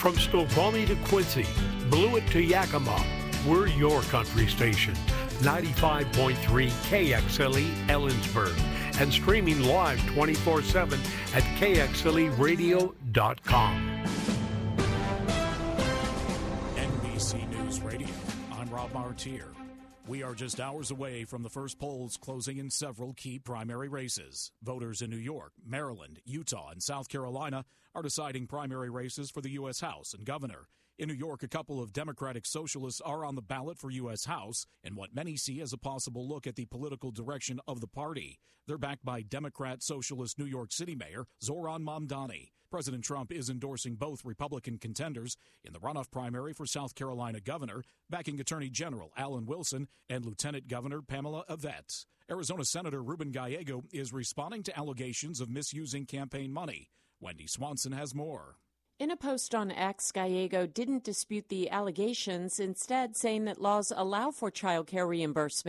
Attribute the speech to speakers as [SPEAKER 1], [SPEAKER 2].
[SPEAKER 1] From Snoqualmie to Quincy, Blewett to Yakima, we're your country station. 95.3 KXLE Ellensburg and streaming live 24/7 at KXLEradio.com.
[SPEAKER 2] NBC News Radio. I'm Rob Martier. We are just hours away from the first polls closing in several key primary races. Voters in New York, Maryland, Utah, and South Carolina are deciding primary races for the U.S. House and governor. In New York, a couple of Democratic socialists are on the ballot for U.S. House in what many see as a possible look at the political direction of the party. They're backed by Democrat Socialist New York City Mayor Zohran Mamdani. President Trump is endorsing both Republican contenders in the runoff primary for South Carolina governor, backing Attorney General Alan Wilson and Lieutenant Governor Pamela Yvette. Arizona Senator Ruben Gallego is responding to allegations of misusing campaign money. Wendy Swanson has more.
[SPEAKER 3] In a post on X, Gallego didn't dispute the allegations, instead saying that laws allow for child care reimbursement.